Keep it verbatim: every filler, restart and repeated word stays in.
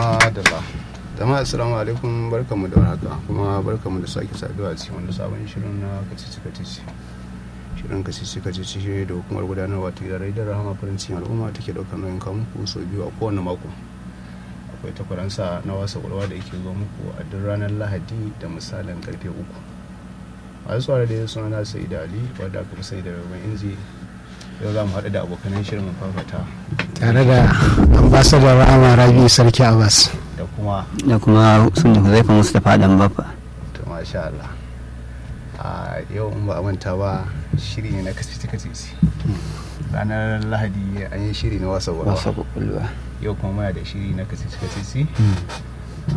Madalla. Jama'a assalamu alaikum, barkamu da warhaka kuma barkamu da sake saduwa a cikin wani sabon shirin na kacici kacici. Shirin kacici kacici shi da hukumar gudanarwa ta gidan Rediyon Rahama farin cikin al'umma take daukar nauyin kawo muku sau biyu a kowane mako. Akwai takwaransa na wasa ƙwarwa da yake zo muku a duk ranar Lahadi da misalin karfe uku. Masu tsara da suna na Sa'ida Ali wadda aka fi sai da rabin inji. Yau za mu haɗu da abokanan shirin mu farfata. Tare da ambasadar Rahama Rabi Sarki Abbas. Da kuma da kuma sun da Huzaifa Mustapha dan Baffa. To masha Allah. A yau in ba a manta ba shiri ne na kacici kacici. Ranar Lahadi an yi shiri na wasa ƙwarwa. Wasa kwakwalwa. Yau kuma muna da shiri na kacici kacici